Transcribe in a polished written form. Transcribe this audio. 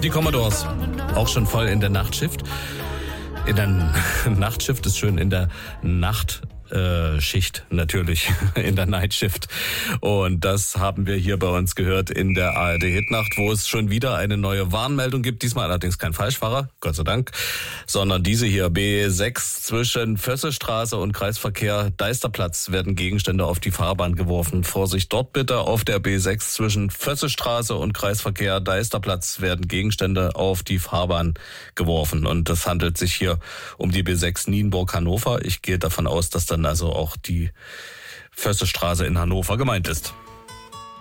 Die Commodores, auch schon voll in der Nachtschicht. In der Nachtschicht ist schön, in der Nachtschicht natürlich, in der Nightshift. Und das haben wir hier bei uns gehört in der ARD-Hitnacht, wo es schon wieder eine neue Warnmeldung gibt. Diesmal allerdings kein Falschfahrer, Gott sei Dank, sondern diese hier, B6 zwischen Vössestraße und Kreisverkehr Deisterplatz werden Gegenstände auf die Fahrbahn geworfen. Vorsicht dort bitte, auf der B6 zwischen Vössestraße und Kreisverkehr Deisterplatz werden Gegenstände auf die Fahrbahn geworfen. Und das handelt sich hier um die B6 Nienburg-Hannover. Ich gehe davon aus, dass dann also auch die Vössestraße in Hannover gemeint ist.